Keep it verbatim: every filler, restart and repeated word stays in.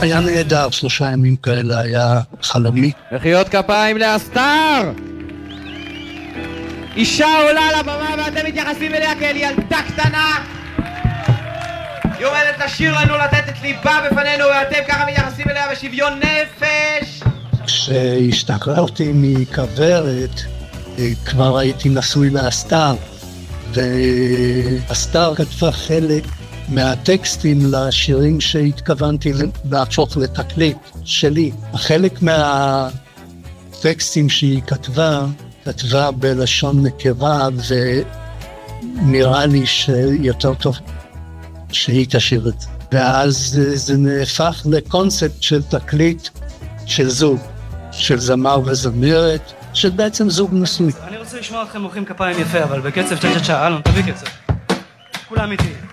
היה נהדר, שלושה ימים כאלה, היה חלומי. מחיאות כפיים לאסתר! אישה עולה לבמה ואתם מתייחסים אליה כאל ילדה קטנה. היא עומדת לשיר לנו, לתת את ליבה בפנינו, ואתם ככה מתייחסים אליה בשוויון נפש. כשהשתחררתי מכוורת, כבר הייתי נשוי לאסתר, ואסתר כתבה חלק מהטקסטים לשירים שהתכוונתי להפוך לתקליט שלי. חלק מהטקסטים שהיא כתבה, כתבה בלשון נקבה, ונראה לי שיותר טוב שהיא תשאיר את זה. ואז זה נהפך לקונספט של תקליט של זוג, של זמר וזמרת, של בעצם זוג נשוי. אני רוצה לשמוע אתכם מוחאים כפיים יפה, אבל בקצב צ'ה צ'ה צ'ה, אלון, תביא קצב. כולם איתי.